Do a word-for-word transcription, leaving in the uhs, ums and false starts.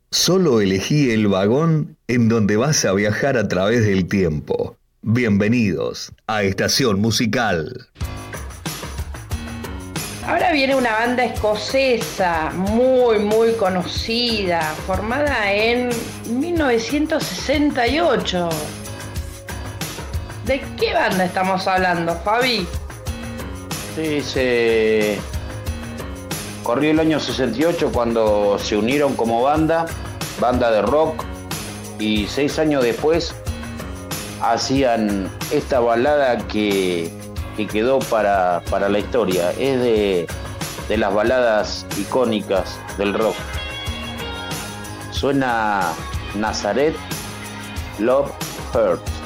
Solo elegí el vagón en donde vas a viajar a través del tiempo. Bienvenidos a Estación Musical. Ahora viene una banda escocesa muy, muy conocida, formada en mil novecientos sesenta y ocho. ¿De qué banda estamos hablando, Fabi? Sí, se corrió el año sesenta y ocho cuando se unieron como banda, banda de rock, y seis años después hacían esta balada que, que quedó para, para la historia. Es de, de las baladas icónicas del rock. Suena Nazareth, Love Hurts.